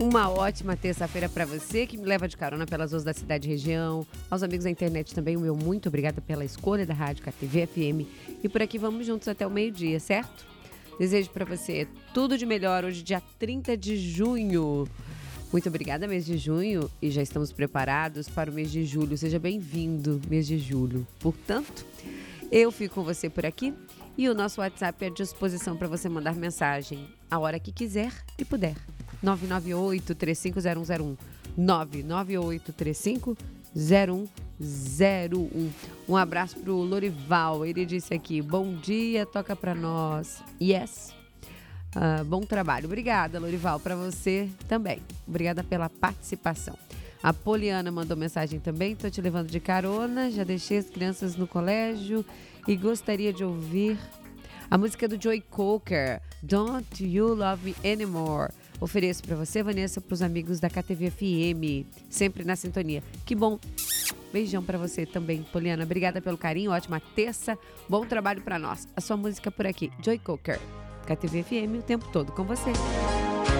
Uma ótima terça-feira para você que me leva de carona pelas ruas da cidade e região. Aos amigos da internet também, o meu muito obrigada pela escolha da Rádio KTV FM. E por aqui vamos juntos até o meio-dia, certo? Desejo para você tudo de melhor hoje, dia 30 de junho. Muito obrigada, mês de junho, e já estamos preparados para o mês de julho. Seja bem-vindo, mês de julho. Portanto, eu fico com você por aqui e o nosso WhatsApp é à disposição para você mandar mensagem a hora que quiser e puder. 998-350101. 998-350101. Um abraço pro Lorival. Ele disse aqui, bom dia, toca pra nós. Yes. Bom trabalho. Obrigada, Lorival, para você também. Obrigada pela participação. A Poliana mandou mensagem também. Tô te levando de carona. Já deixei as crianças no colégio e gostaria de ouvir a música do Joey Cocker, Don't You Love Me Anymore. Ofereço para você, Vanessa, para os amigos da KTV FM, sempre na sintonia. Que bom. Beijão para você também, Poliana. Obrigada pelo carinho, ótima terça. Bom trabalho para nós. A sua música por aqui, Joey Cocker. KTV FM o tempo todo com você.